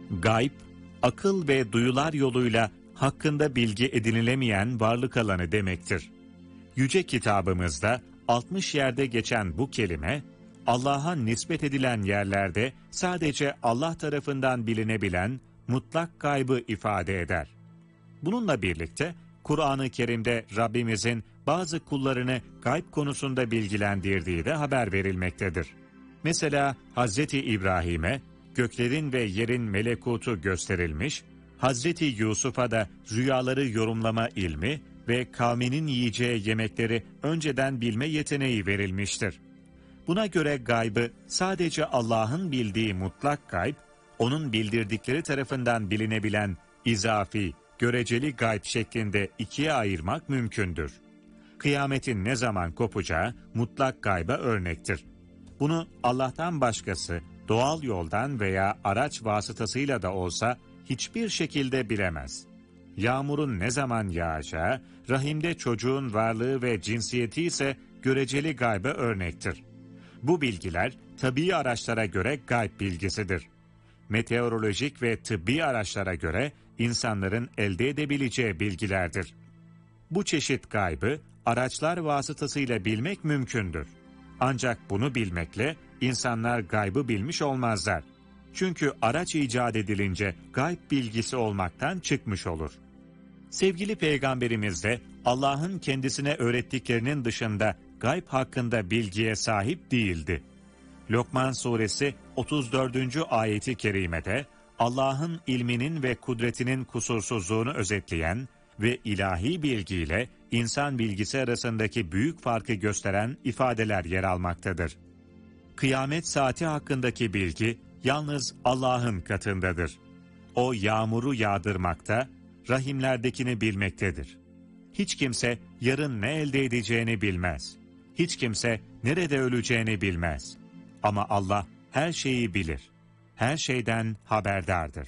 Gayb, akıl ve duyular yoluyla hakkında bilgi edinilemeyen varlık alanı demektir. Yüce kitabımızda 60 yerde geçen bu kelime, Allah'a nispet edilen yerlerde sadece Allah tarafından bilinebilen mutlak gaybı ifade eder. Bununla birlikte Kur'an-ı Kerim'de Rabbimizin bazı kullarını gayb konusunda bilgilendirdiği de haber verilmektedir. Mesela Hazreti İbrahim'e göklerin ve yerin melekutu gösterilmiş, Hazreti Yusuf'a da rüyaları yorumlama ilmi ve kavminin yiyeceği yemekleri önceden bilme yeteneği verilmiştir. Buna göre gaybı sadece Allah'ın bildiği mutlak gayb, onun bildirdikleri tarafından bilinebilen izafi, göreceli gayb şeklinde ikiye ayırmak mümkündür. Kıyametin ne zaman kopacağı mutlak gayba örnektir. Bunu Allah'tan başkası doğal yoldan veya araç vasıtasıyla da olsa hiçbir şekilde bilemez. Yağmurun ne zaman yağacağı, rahimde çocuğun varlığı ve cinsiyeti ise göreceli gayba örnektir. Bu bilgiler tabii araçlara göre gayb bilgisidir. Meteorolojik ve tıbbi araçlara göre insanların elde edebileceği bilgilerdir. Bu çeşit gaybı araçlar vasıtasıyla bilmek mümkündür. Ancak bunu bilmekle insanlar gaybı bilmiş olmazlar. Çünkü araç icat edilince gayb bilgisi olmaktan çıkmış olur. Sevgili Peygamberimiz de Allah'ın kendisine öğrettiklerinin dışında gayb hakkında bilgiye sahip değildi. Lokman suresi 34. ayeti kerimede Allah'ın ilminin ve kudretinin kusursuzluğunu özetleyen ve ilahi bilgiyle insan bilgisi arasındaki büyük farkı gösteren ifadeler yer almaktadır. Kıyamet saati hakkındaki bilgi yalnız Allah'ın katındadır. O yağmuru yağdırmakta, rahimlerdekini bilmektedir. Hiç kimse yarın ne elde edeceğini bilmez. Hiç kimse nerede öleceğini bilmez. Ama Allah her şeyi bilir. Her şeyden haberdardır.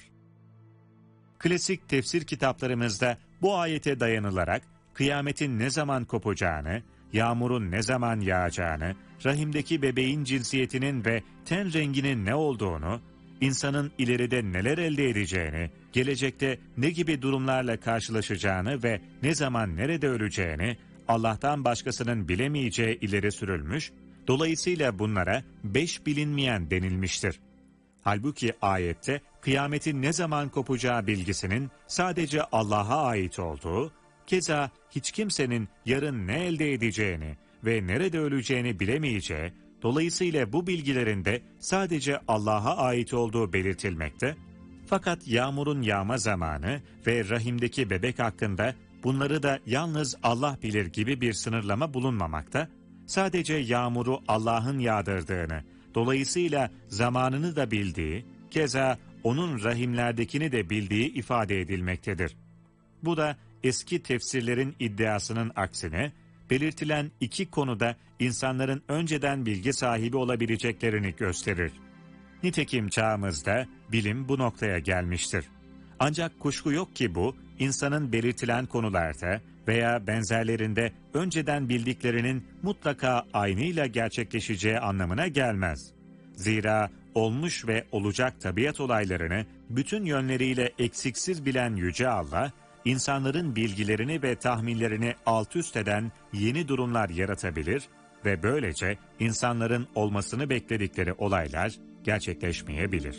Klasik tefsir kitaplarımızda bu ayete dayanılarak kıyametin ne zaman kopacağını, yağmurun ne zaman yağacağını, rahimdeki bebeğin cinsiyetinin ve ten renginin ne olduğunu, insanın ileride neler elde edeceğini, gelecekte ne gibi durumlarla karşılaşacağını ve ne zaman nerede öleceğini Allah'tan başkasının bilemeyeceği ileri sürülmüş, dolayısıyla bunlara 5 bilinmeyen denilmiştir. Halbuki ayette kıyametin ne zaman kopacağı bilgisinin sadece Allah'a ait olduğu, keza hiç kimsenin yarın ne elde edeceğini ve nerede öleceğini bilemeyeceği, dolayısıyla bu bilgilerin de sadece Allah'a ait olduğu belirtilmekte, fakat yağmurun yağma zamanı ve rahimdeki bebek hakkında bunları da yalnız Allah bilir gibi bir sınırlama bulunmamakta, sadece yağmuru Allah'ın yağdırdığını, dolayısıyla zamanını da bildiği, keza onun rahimlerdekini de bildiği ifade edilmektedir. Bu da eski tefsirlerin iddiasının aksine, belirtilen iki konuda insanların önceden bilgi sahibi olabileceklerini gösterir. Nitekim çağımızda bilim bu noktaya gelmiştir. Ancak kuşku yok ki bu, insanın belirtilen konularda veya benzerlerinde önceden bildiklerinin mutlaka aynıyla gerçekleşeceği anlamına gelmez. Zira olmuş ve olacak tabiat olaylarını bütün yönleriyle eksiksiz bilen Yüce Allah, insanların bilgilerini ve tahminlerini alt üst eden yeni durumlar yaratabilir ve böylece insanların olmasını bekledikleri olaylar gerçekleşmeyebilir.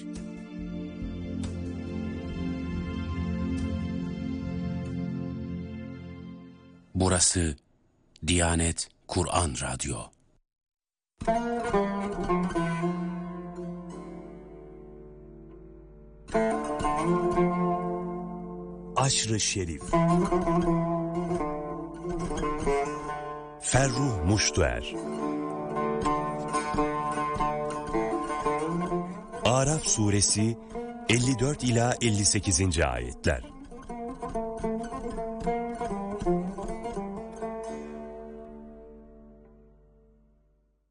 Burası Diyanet Kur'an Radyo. Aşr-ı Şerif. Ferruh Muştuer. Araf suresi 54 ila 58. ayetler.